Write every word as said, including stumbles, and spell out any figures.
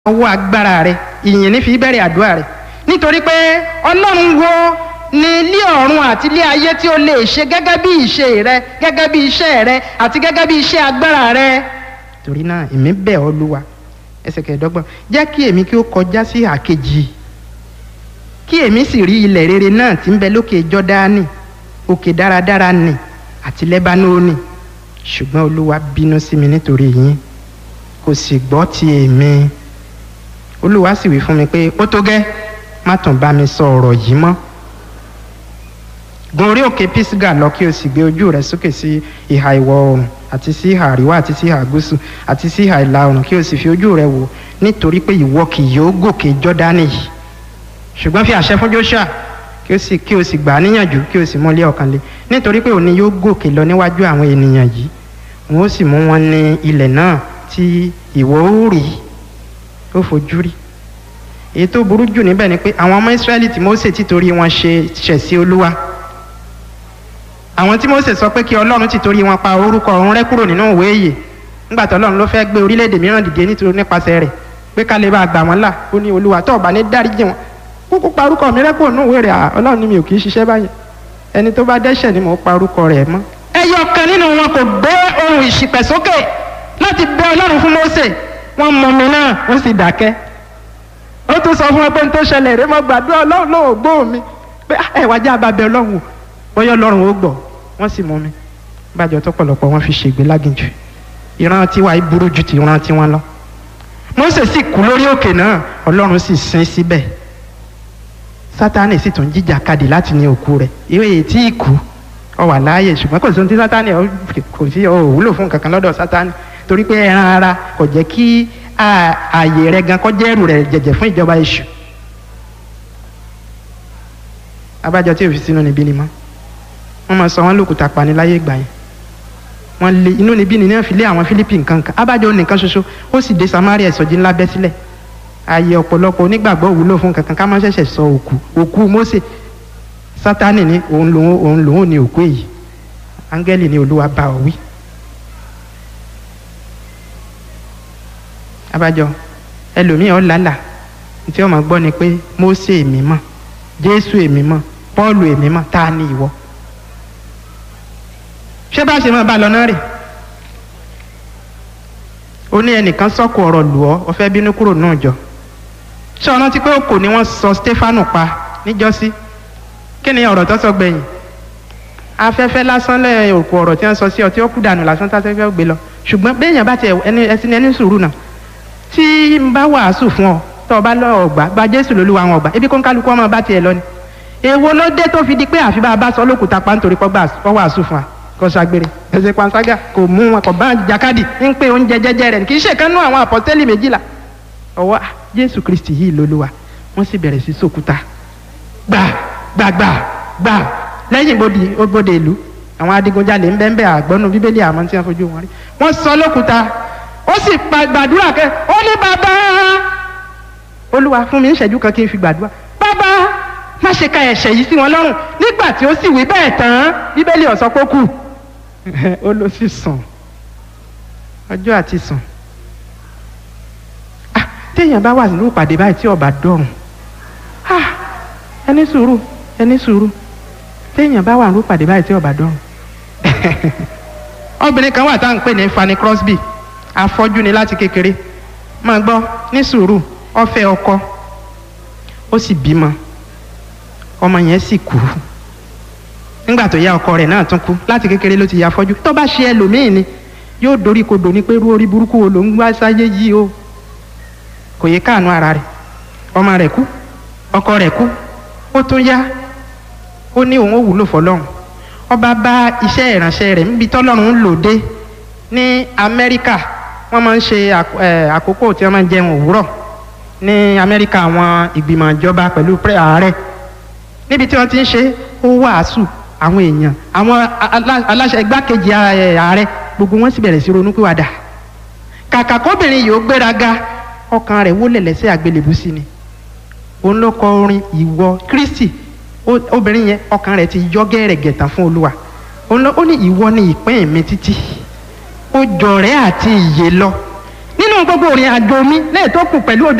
ọwọ́ agbára rẹ ìyìn ní fi bẹ̀rẹ̀ àdúrà rẹ nítorí pé ọlọ́run wo ní ilé ọ̀run àti ilé ayé tí ó lè ṣe gẹ́gẹ́ bí ìṣe rẹ gẹ́gẹ́ bí iṣẹ́ rẹ àti gẹ́gẹ́ bí iṣẹ́ agbára rẹ. torí náà èmi bẹ̀ ọ́ Olúwa ẹsẹ̀ kẹẹ̀ẹ́dọ́gbọ̀n jẹ́ kí èmi kí ó kọjá sí àkejì kí èmi sì rí ilẹ̀ rere náà tí ń bẹ lókè Jọ́dánì òkè dáradára nì àti Lẹ́bánónì ṣùgbọ́n Olúwa bínú sí mi nítorí yín kò sì gbọ́ ti èmi. Olúwa sì wí fún mi pé ó tó gẹ́ má tún bá mi sọ ọ̀rọ̀ yìí mọ́. Gun orí òkè Pisga lọ kí o sì gbé ojú rẹ sókè sí ìhà ìwọ̀ oòrùn àti sí ìhà àríwá àti sí ìhà gúúsù àti sí ìhà ìlà oòrùn kí o sì fi ojú rẹ wò nítorí pé ìwọ kì yóò gòkè Jọ́dánì yìí ṣùgbọ́n fi àṣẹ fún Jóṣúà kí o sì kí o sì gbà á níyànjú kí o sì mú lé ọkàn le nítorí pé òní yóò gòkè lọ níwájú àwọn ènìyàn yìí wọn ó sì mú wọn ní ilẹ̀ náà tí ìwọ ó rí ó fojú rí. Èyí tó burú jù níbẹ̀ ni pé àwọn ọmọ Ísírẹ́lì tí Mósè títorí wọn ṣe ṣẹ̀ sí Olúwa àwọn tí Mósè sọ pé kí Ọlọ́run títorí wọn pa orúkọ ọ̀run rẹ́ kúrò nínú ìwé ìyè nígbà tí Ọlọ́run ló fẹ́ gbé orílẹ̀-èdè mìíràn dìde nítorí nípasẹ̀ rẹ̀ pé ká lè bá gbà wọ́n là ó ní Olúwa tó bá ní dáríjì wọn kúkú pa orúkọ mi rẹ́ kúrò nínú ìwé rẹ̀ Ọlọ́run ní mi ò kì í ṣiṣẹ́ báyìí ẹni tó bá dẹ́ṣẹ̀ ni mò ń pa orúkọ rẹ̀ mọ́. ẹyọ kan nínú wọn kò gbé ohùn ìṣìpẹ̀ sókè láti bẹ Ọlọ́run fún Mósè wọ́n mọ mi náà wọ́n sì dákẹ́. Ó tún sọ fún ẹ pé n tó ṣẹlẹ̀ rẹ mọ́ gbàdúrà Ọlọ́run náà ò gbọ́ mi pé ẹ wá jẹ́ ababẹ Ọlọ́run bóyá Ọlọ́run ó gbọ́ wọ́n sì mú mi bájọ tọ́pọ̀lọpọ̀ wọn fi ṣègbè láginjù ìran tiwa yìí burú ju ti ìran tiwọn lọ. Mósè sì kú lórí òkè náà Ọlọ́run sì sin síbẹ̀ Sátánì sì tún jíjà kadì láti ní òkú rẹ̀ ìwé yìí tí ì kú ó wà láàyè ṣùgbọ́n kò sí ohun tí Sátánì kò sí òwúlò fún kankan lọ́dọ̀ Sátánì torí pé ẹran ara kò jẹ́ kí ààyè rẹ gan kọjá ẹrù rẹ jẹjẹ fún ìjọba èṣù. Abájọ tí òfin sínú níbí ni mọ wọn máa sọ wọn lókùtà pani láyé ìgbà yẹn wọn lé inú níbí ni náà fi lé àwọn Fílípì nǹkan kan abájọ nìkan ṣoṣo ó sì dé Samaria ìsọjí ńlá bẹ́ sílẹ̀ ààyè ọ̀pọ̀lọpọ̀ onígbàgbọ́ òwúlò fún kankan ká má ṣẹ̀ṣẹ̀ sọ òkú òkú Mósè Sátánì ní òun lòun òun lòun ní òkú èyí áńgẹ́lì ní Olúwa bá ọ wí. Abájọ ẹlòmíì ọ̀làlà tí ọmọ gbọ́ ni pé Mósè èmi mọ̀ Jésù èmi mọ̀ Pọ́ọ̀lù èmi mọ̀ tá a ní ìwọ. ṣé bá ṣe máa bá lọ náà rè ó ní ẹnìkan sọ́kù ọ̀rọ̀ lù ọ́ ọ fẹ́ bínú kúrò náà jọ ṣé ọ rántí pé òkò ni wọ́n sọ Stefanu pa níjọ́sí kí ni ọ̀rọ̀ tó sọ gbẹ̀yìn afẹ́fẹ́ lásán lẹ́yìn òkú ọ̀rọ̀ tí wọ́n sọ sí ọ tí ó kú dànù lásán tásẹ́fẹ́ gbé lọ ṣùgbọ́n béèyàn bá tiẹ̀ ẹni ẹsìn ẹni sùúrù náà tí n bá wàásù fún ọ tó o bá lọ ọgbà gba Jésù lólúwa àwọn ọgbà ebi kó ń kálukú ọmọ bá tiẹ̀ lọ ni èwo ló dé tó fi di pé àfi bá a bá sọ lókùúta pa nítorí pọ́ wàásù fún wa kò ṣàgbére ẹsẹ̀ panṣágà kò mú wọn kò bá jàkadì ń pé oúnjẹ jẹjẹ rẹ kì í ṣe kánú àwọn àpọ́sítélì méjìlá ọwọ́ Jésù Kristi yìí lólúwa wọ́n sì bẹ̀rẹ̀ sí sòkúta gbà gbà gbà gbà lẹ́yìn bòde ìlú àwọn adigunjalè ń bẹ́ẹ̀ bẹ́ẹ̀ àgbọ́nú Bíbélì àmọ́ tí wọ́n fojú wọn rí wọ́n sọ lókúta ó sì gbàdúrà kẹ ó ní bàbá Olúwa fún mi ń ṣẹ́jú kan kí n fi gbàdúrà bàbá má ṣe ka ẹ̀ṣẹ̀ yìí sí wọn lọ́rùn nígbà tí ó sì wí bẹ́ẹ̀ tán Bíbélì ó sọ pé ó kù ó lọ sí sàn ọjọ́ àti sàn ah téèyàn bá wà nínú ìpàdé báyìí tí ọba dọ̀rùn ah ẹni sùúrù ẹni sùúrù téèyàn bá wà nínú ìpàdé báyìí tí ọba dọ̀rùn obìnrin kan wà tá à ń pè ní Fanny Crosby afọ́jú ni láti kékeré máa gbọ́ ní sùúrù ó fẹ́ ọkọ ó sì bímọ ọmọ yẹn sì kú nígbà tó yá ọkọ rẹ̀ náà tún kú láti kékeré ló ti ya afọ́jú tó bá ṣe ẹlòmíì ni yóò dorí kodò ní pé irú orí burúkú wo ló ń gbá sáyé yìí o kò yẹ káànú ara rẹ̀ ọmọ rẹ̀ kú ọkọ rẹ̀ kú ó tún yá ó ní òun ó wúlò fọ́lọ́run ọba bá iṣẹ́ ìránṣẹ́ rẹ̀ níbi tọ́lọ́run ń lò dé ní Amẹ́ríkà wọ́n máa ń ṣe àkókò tí wọ́n máa ń jẹun òwúrọ̀ ní Amẹ́ríkà àwọn ìgbìmọ̀ ìjọba pẹ̀lú ààrẹ níbi tí wọ́n ti ń ṣe ó wàásù àwọn èèyàn àwọn aláṣẹ igbákejì ààrẹ gbogbo wọn sì bẹ̀rẹ̀ sí ronúpìwàdà kàkà kóbìnrin yìí ó gbéraga ọkàn rẹ̀ wólẹ̀ lẹ́sẹ̀ àgbélébùú sí ni òun ló kọ orin ìwọ Kristi obìnrin yẹn ọkàn rẹ̀ ti yọ gẹ́rẹ́gẹ́ tán fún Olúwa ó ní ìwọ ni ìpín mi títí ó jọ̀rẹ́ àti ìyè lọ nínú nínú gbogbo ìrìn àjò mi lẹ́yìn tó kù pẹ̀lú ojú